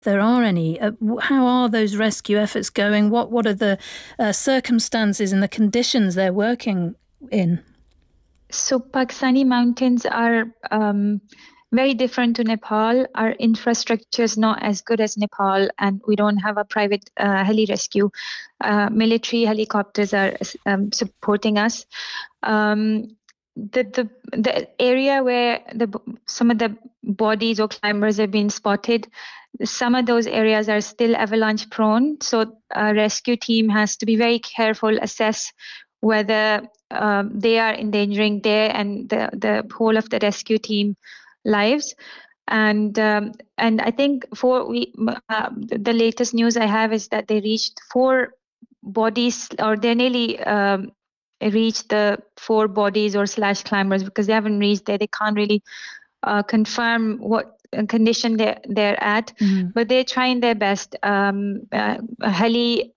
there are any. How are those rescue efforts going? What are the circumstances and the conditions they're working in? So Pakistani mountains are very different to Nepal. Our infrastructure is not as good as Nepal, and we don't have a private heli rescue. Military helicopters are supporting us. The area where some of the bodies or climbers have been spotted, some of those areas are still avalanche prone. So a rescue team has to be very careful, assess whether they are endangering their and the whole of the rescue team lives. And I think the latest news I have is that they reached 4 bodies, or they nearly reached the 4 bodies or / climbers, because they haven't reached there. They can't really confirm what condition they're at, but they're trying their best. Military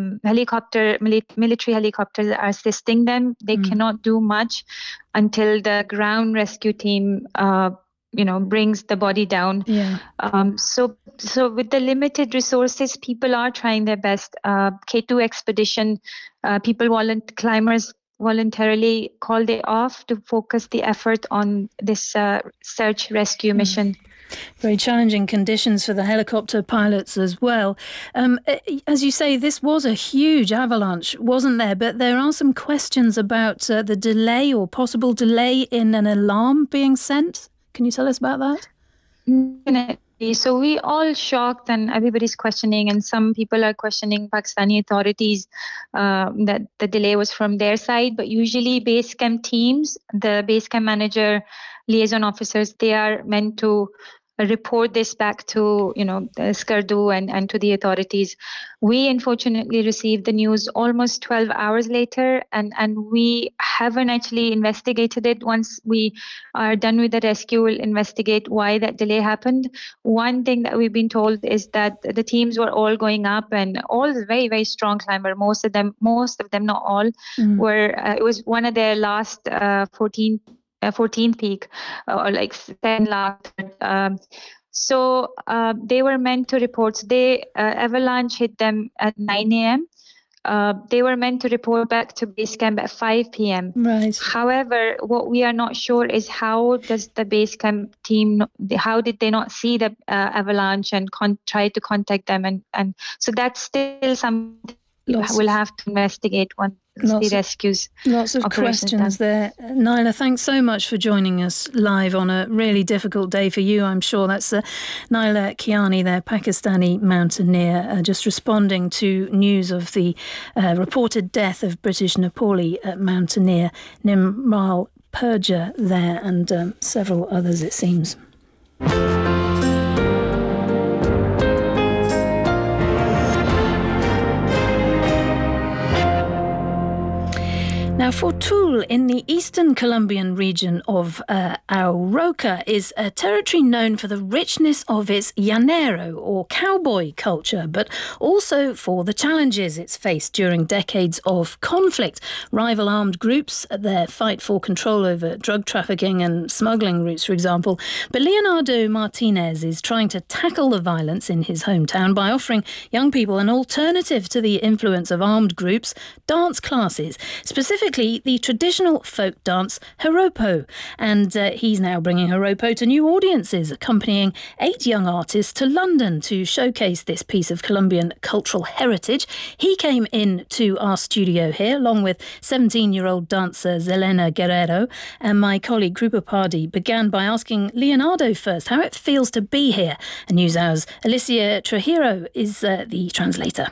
helicopters are assisting them. They cannot do much until the ground rescue team brings the body down. So with the limited resources, people are trying their best. K2 expedition, climbers voluntarily called it off to focus the effort on this search rescue mission. Very challenging conditions for the helicopter pilots as well. As you say, this was a huge avalanche, wasn't there? But there are some questions about the delay or possible delay in an alarm being sent. Can you tell us about that? Definitely. So we all shocked, and everybody's questioning, and some people are questioning Pakistani authorities that the delay was from their side. But usually base camp teams, the base camp manager, liaison officers, they are meant to report this back to Skardu and to the authorities. We unfortunately received the news almost 12 hours later, and we haven't actually investigated it. Once we are done with the rescue, we'll investigate why that delay happened. One thing that we've been told is that the teams were all going up, and all very, very strong climber. Most of them, not all, were. It was one of their last 14th peak, or like 10 last. So they were meant to report. So avalanche hit them at 9 a.m. They were meant to report back to base camp at 5 p.m. Right. However, what we are not sure is how does the base camp team, how did they not see the avalanche and try to contact them? And so that's still something we'll have to investigate once the rescues. Lots of questions there. Naila, thanks so much for joining us live on a really difficult day for you, I'm sure. That's Naila Kiani there, Pakistani mountaineer, just responding to news of the reported death of British Nepali mountaineer Nimral Purja there, and several others, it seems. Now, Fortul in the eastern Colombian region of Arauca is a territory known for the richness of its llanero or cowboy culture, but also for the challenges it's faced during decades of conflict. Rival armed groups, their fight for control over drug trafficking and smuggling routes, for example. But Leonardo Martinez is trying to tackle the violence in his hometown by offering young people an alternative to the influence of armed groups, dance classes, specifically the traditional folk dance Joropo. And he's now bringing Joropo to new audiences, accompanying 8 young artists to London to showcase this piece of Colombian cultural heritage. He came in to our studio here, along with 17-year-old dancer Zelena Guerrero. And my colleague Krupa Pardi began by asking Leonardo first how it feels to be here. And NewsHour's Alicia Trujillo is the translator.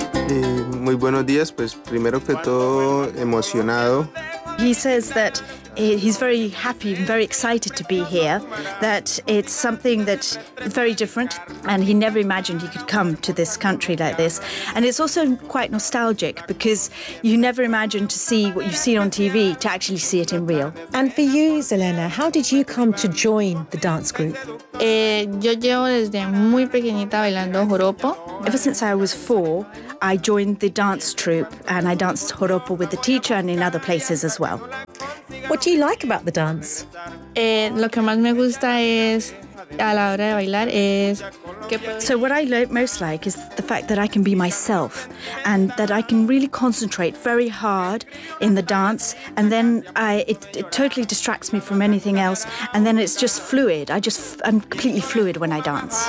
Muy buenos días, pues primero que todo emocionado. He says that he's very happy and very excited to be here, that it's something that is very different, and he never imagined he could come to this country like this. And it's also quite nostalgic because you never imagine to see what you've seen on TV to actually see it in real. And for you, Zelena, how did you come to join the dance group? Yo llevo desde muy pequeñita bailando joropo. Ever since I was 4, I joined the dance troupe and I danced joropo with the teacher and in other places as well. What do you like about the dance? Lo que más me gusta es, a la hora de bailar, es que So what I most like is the fact that I can be myself and that I can really concentrate very hard in the dance, and then it totally distracts me from anything else, and then it's just fluid. I'm completely fluid when I dance.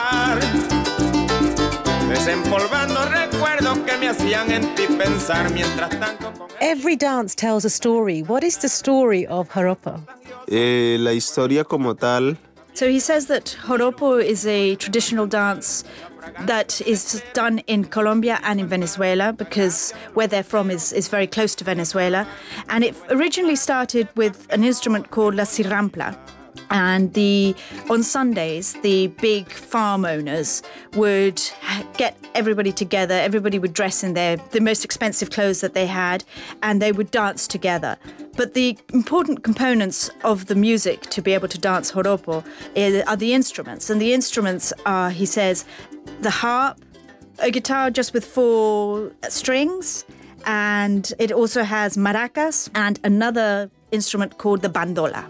Every dance tells a story. What is the story of joropo? La historia como tal. So he says that joropo is a traditional dance that is done in Colombia and in Venezuela, because where they're from is very close to Venezuela. And it originally started with an instrument called la sirrampla. And on Sundays, the big farm owners would get everybody together. Everybody would dress in the most expensive clothes that they had, and they would dance together. But the important components of the music to be able to dance joropo are the instruments. And the instruments are, he says, the harp, a guitar just with 4 strings, and it also has maracas and another instrument called the bandola.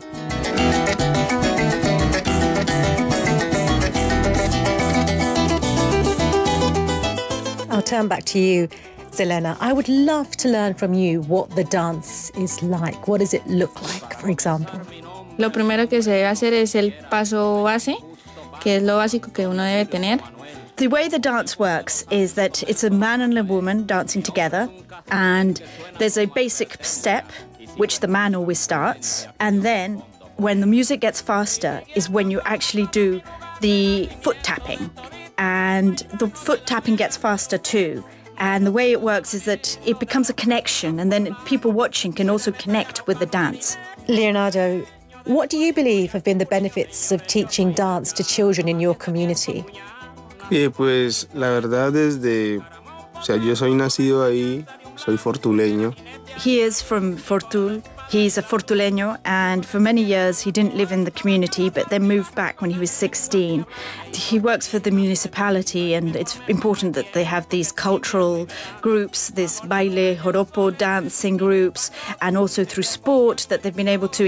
I'll turn back to you, Zelena. I would love to learn from you what the dance is like. What does it look like, for example? lo primero que se debe hacer es el paso base, que es lo básico que uno debe tener. The way the dance works is that it's a man and a woman dancing together, and there's a basic step, which the man always starts, and then when the music gets faster is when you actually do the foot tapping, and the foot tapping gets faster too. And the way it works is that it becomes a connection, and then people watching can also connect with the dance. Leonardo, what do you believe have been the benefits of teaching dance to children in your community? Pues la verdad yo soy nacido ahí, soy fortuleño. He is from Fortul. He's a Fortuleño, and for many years he didn't live in the community, but then moved back when he was 16. He works for the municipality, and it's important that they have these cultural groups, this baile, joropo, dancing groups, and also through sport that they've been able to